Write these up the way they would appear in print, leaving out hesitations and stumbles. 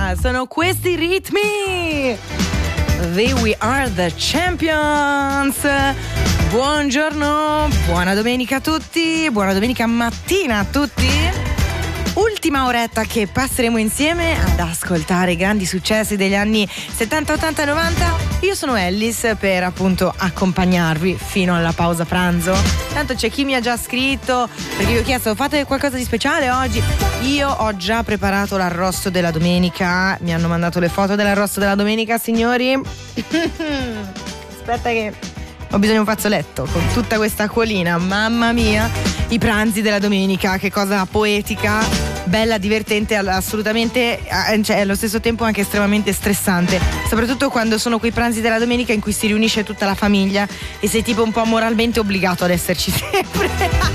domenica, sono questi ritmi. We are the champions. Buongiorno, buona domenica a tutti, buona domenica mattina a tutti. Ultima oretta che passeremo insieme ad ascoltare i grandi successi degli anni 70, 80 e 90. Io sono Ellis per appunto accompagnarvi fino alla pausa pranzo. Tanto c'è chi mi ha già scritto, perché vi ho chiesto fate qualcosa di speciale oggi. Io ho già preparato l'arrosto della domenica. Mi hanno mandato le foto dell'arrosto della domenica, signori. Aspetta che ho bisogno di un fazzoletto con tutta questa acquolina, mamma mia. I pranzi della domenica, che cosa poetica, bella, divertente, assolutamente, cioè allo stesso tempo anche estremamente stressante, soprattutto quando sono quei pranzi della domenica in cui si riunisce tutta la famiglia e sei tipo un po' moralmente obbligato ad esserci sempre.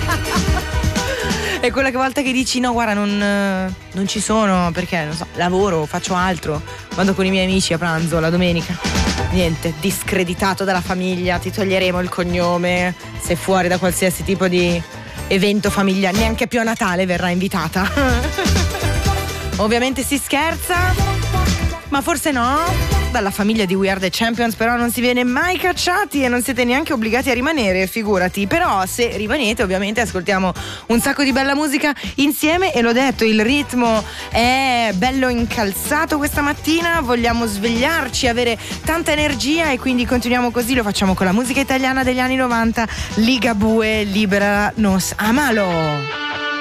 È quella volta che dici no guarda non ci sono perché non so, lavoro, faccio altro, vado con i miei amici a pranzo la domenica. Niente, discreditato dalla famiglia, ti toglieremo il cognome, sei fuori da qualsiasi tipo di evento familiare, neanche più a Natale verrà invitata. Ovviamente si scherza, ma forse no. Dalla famiglia di We Are The Champions però non si viene mai cacciati e non siete neanche obbligati a rimanere, figurati. Però se rimanete ovviamente ascoltiamo un sacco di bella musica insieme e l'ho detto, il ritmo è bello incalzato questa mattina, vogliamo svegliarci, avere tanta energia e quindi continuiamo così, lo facciamo con la musica italiana degli anni 90, Ligabue, Libera Nos Amalo.